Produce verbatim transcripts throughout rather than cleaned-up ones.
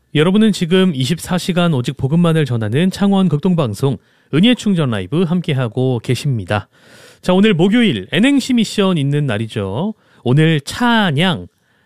여러분은 지금 이십사 시간 오직 복음만을 전하는 창원 극동방송 은혜의 충전 라이브 함께하고 계십니다. 자, 오늘 목요일 N행시 미션 있는 날이죠. 오늘 찬양,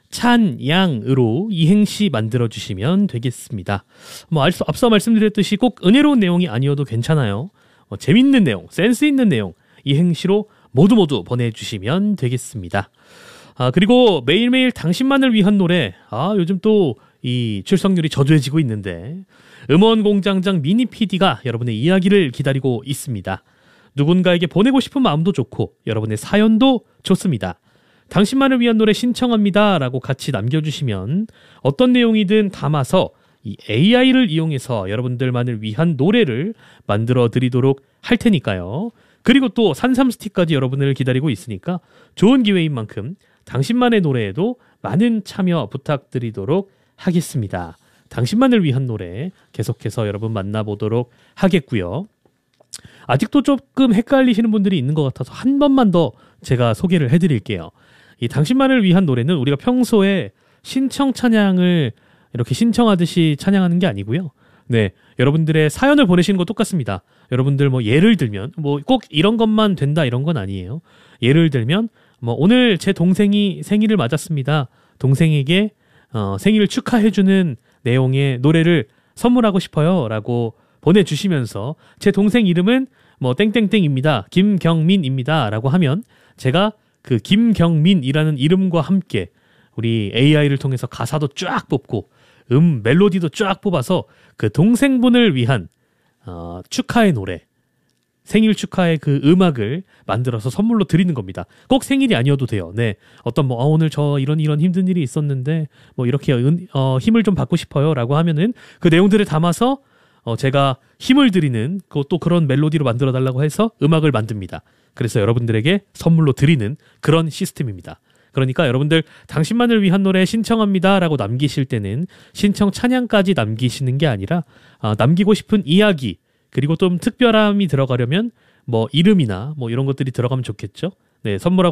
찬양으로 이행시 만들어주시면 되겠습니다. 뭐 앞서, 앞서 말씀드렸듯이 꼭 은혜로운 내용이 아니어도 괜찮아요. 뭐 재밌는 내용, 센스 있는 내용 이행시로 모두 모두 보내주시면 되겠습니다. 아, 그리고 매일매일 당신만을 위한 노래, 아, 요즘 또 이 출석률이 저조해지고 있는데 음원공장장 미니 피디가 여러분의 이야기를 기다리고 있습니다. 누군가에게 보내고 싶은 마음도 좋고 여러분의 사연도 좋습니다. 당신만을 위한 노래 신청합니다 라고 같이 남겨주시면 어떤 내용이든 담아서 이 에이아이를 이용해서 여러분들만을 위한 노래를 만들어 드리도록 할 테니까요. 그리고 또 산삼 스틱까지 여러분을 기다리고 있으니까 좋은 기회인 만큼 당신만의 노래에도 많은 참여 부탁드리도록 하겠습니다. 당신만을 위한 노래 계속해서 여러분 만나보도록 하겠고요. 아직도 조금 헷갈리시는 분들이 있는 것 같아서 한 번만 더 제가 소개를 해드릴게요. 이 당신만을 위한 노래는 우리가 평소에 신청 찬양을 이렇게 신청하듯이 찬양하는 게 아니고요. 네, 여러분들의 사연을 보내시는 거 똑같습니다. 여러분들 뭐 예를 들면 뭐 꼭 이런 것만 된다 이런 건 아니에요. 예를 들면 뭐 오늘 제 동생이 생일을 맞았습니다. 동생에게 어, 생일을 축하해주는 내용의 노래를 선물하고 싶어요 라고 보내주시면서 제 동생 이름은 뭐 땡땡땡입니다. 김경민입니다 라고 하면 제가 그 김경민이라는 이름과 함께 우리 에이아이를 통해서 가사도 쫙 뽑고 음 멜로디도 쫙 뽑아서 그 동생분을 위한 어, 축하의 노래, 생일 축하의 그 음악을 만들어서 선물로 드리는 겁니다. 꼭 생일이 아니어도 돼요. 네, 어떤 뭐 어, 오늘 저 이런 이런 힘든 일이 있었는데 뭐 이렇게 은, 어, 힘을 좀 받고 싶어요라고 하면은 그 내용들을 담아서 어, 제가 힘을 드리는 또 그런 멜로디로 만들어 달라고 해서 음악을 만듭니다. 그래서 여러분들에게 선물로 드리는 그런 시스템입니다. 그러니까 여러분들 당신만을 위한 노래 신청합니다 라고 남기실 때는 신청 찬양까지 남기시는 게 아니라 아, 남기고 싶은 이야기 그리고 좀 특별함이 들어가려면 뭐 이름이나 뭐 이런 것들이 들어가면 좋겠죠. 네, 선물하고